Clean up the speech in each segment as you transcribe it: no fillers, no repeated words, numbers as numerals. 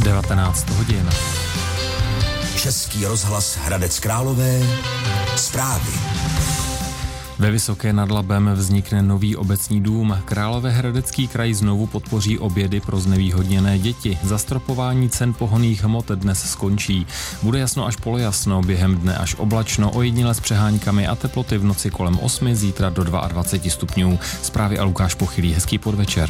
19 hodin. Český rozhlas Hradec Králové. Zprávy. Ve Vysoké nad Labem vznikne nový obecní dům. Královéhradecký kraj znovu podpoří obědy pro znevýhodněné děti. Zastropování cen pohonných hmot dnes skončí. Bude jasno až polojasno, během dne až oblačno, ojediněle s přeháňkami a teploty v noci kolem 8, zítra do 22 stupňů. Zprávy a Lukáš Pochylý. Hezký podvečer.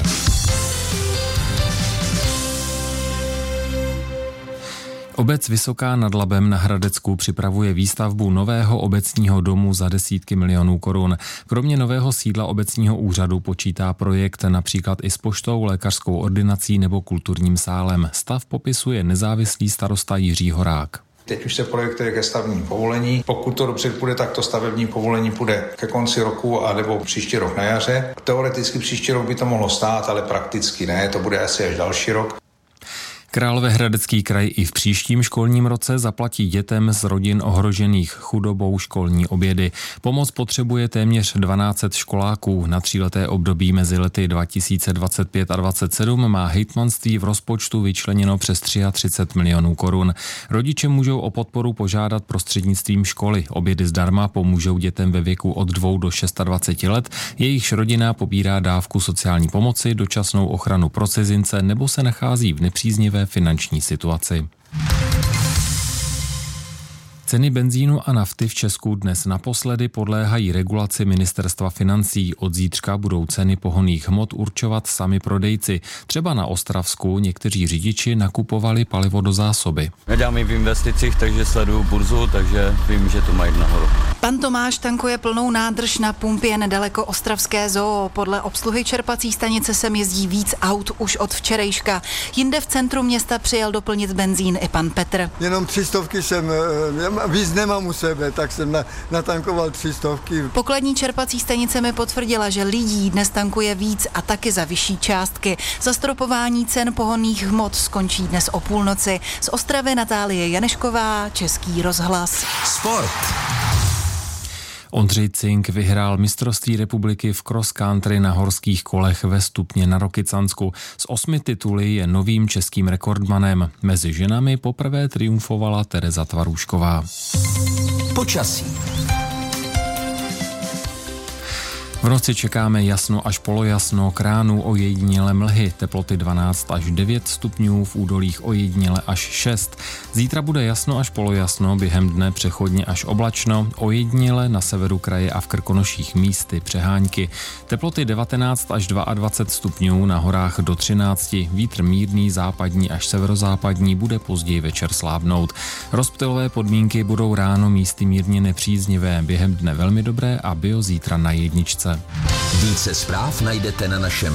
Obec Vysoká nad Labem na Hradecku připravuje výstavbu nového obecního domu za desítky milionů korun. Kromě nového sídla obecního úřadu počítá projekt například i s poštou, lékařskou ordinací nebo kulturním sálem. Stav popisuje nezávislý starosta Jiří Horák. Teď už se projektuje ke stavební povolení. Pokud to dobře půjde, tak to stavební povolení půjde ke konci roku a nebo příští rok na jaře. Teoreticky příští rok by to mohlo stát, ale prakticky ne, to bude asi až další rok. Královéhradecký kraj i v příštím školním roce zaplatí dětem z rodin ohrožených chudobou školní obědy. Pomoc potřebuje téměř 1200 školáků. Na tříleté období mezi lety 2025 a 2027 má hejtmanství v rozpočtu vyčleněno přes 33 milionů korun. Rodiče můžou o podporu požádat prostřednictvím školy. Obědy zdarma pomůžou dětem ve věku od 2 do 26 let. Jejichž rodina pobírá dávku sociální pomoci, dočasnou ochranu pro cizince nebo se nachází v nepříznivé finanční situaci. Ceny benzínu a nafty v Česku dnes naposledy podléhají regulaci Ministerstva financí. Od zítřka budou ceny pohonných hmot určovat sami prodejci. Třeba na Ostravsku někteří řidiči nakupovali palivo do zásoby. Nedělám v investicích, takže sleduju burzu, takže vím, že to mají nahoru. Pan Tomáš tankuje plnou nádrž na pumpě nedaleko Ostravské zoo. Podle obsluhy čerpací stanice sem jezdí víc aut už od včerejška. Jinde v centru města přijel doplnit benzín i pan Petr. Jenom 300 jsem, víc nemám u sebe, tak jsem natankoval 300. Pokladní čerpací stanice mi potvrdila, že lidí dnes tankuje víc a taky za vyšší částky. Zastropování cen pohonných hmot skončí dnes o půlnoci. Z Ostravy Natálie Janešková, Český rozhlas. Sport. Ondřej Cink vyhrál mistrovství republiky v cross country na horských kolech ve Stupně na Rokycansku. S 8 tituly je novým českým rekordmanem. Mezi ženami poprvé triumfovala Tereza Tvarůšková. Počasí. V noci čekáme jasno až polojasno, k ránu ojediněle mlhy, teploty 12 až 9 stupňů, v údolích ojediněle až 6. Zítra bude jasno až polojasno, během dne přechodně až oblačno, ojediněle na severu kraje a v Krkonoších místy přeháňky. Teploty 19 až 22 stupňů, na horách do 13, vítr mírný západní až severozápadní, bude později večer slábnout. Rozptylové podmínky budou ráno místy mírně nepříznivé, během dne velmi dobré a bio zítra na jedničce. Více zpráv najdete na našem